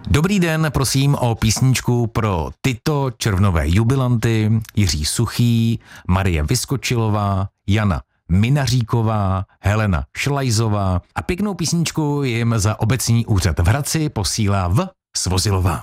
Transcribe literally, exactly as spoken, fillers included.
Dobrý den, prosím o písničku pro tyto červnové jubilanty: Jiří Suchý, Marie Vyskočilová, Jana Minaříková, Helena Šlajzová a pěknou písničku jim za obecní úřad v Hradci posílá V. Svozilová.